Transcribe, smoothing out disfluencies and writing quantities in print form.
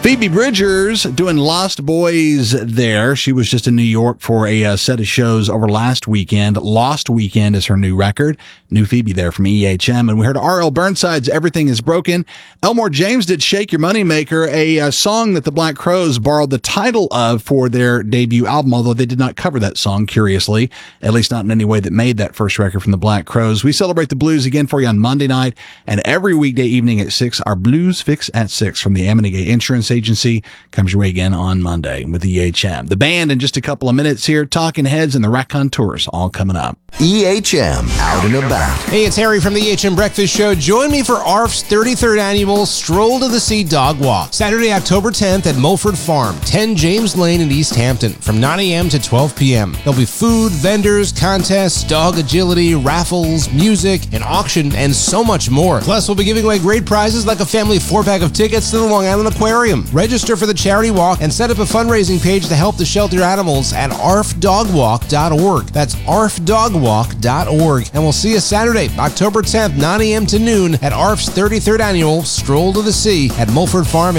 Phoebe Bridgers doing Lost Boys there. She was just in New York for a set of shows over last weekend. Lost Weekend is her new record. New Phoebe there from EHM. And we heard R.L. Burnside's Everything Is Broken. Elmore James did Shake Your Moneymaker, a song that the Black Crowes borrowed the title of for their debut album, although they did not cover that song, curiously, at least not in any way that made that first record from the Black Crowes. We celebrate the blues again for you on Monday night and every weekday evening at 6. Our Blues Fix at 6 from the Ammonigay Insurance Agency comes your way again on Monday with EHM. The band in just a couple of minutes here, Talking Heads and the Raconteurs all coming up. EHM Out and About. Hey, it's Harry from the EHM Breakfast Show. Join me for ARF's 33rd annual Stroll to the Sea Dog Walk, Saturday, October 10th at Mulford Farm, 10 James Lane in East Hampton, from 9 a.m. to 12 p.m. There'll be food, vendors, contests, dog agility, raffles, music, an auction, and so much more. Plus, we'll be giving away great prizes like a family 4-pack of tickets to the Long Island Aquarium. Register for the charity walk and set up a fundraising page to help the shelter animals at arfdogwalk.org. That's arfdogwalk.org. And we'll see you Saturday, October 10th, 9 a.m. to noon at ARF's 33rd annual Stroll to the Sea at Mulford Farm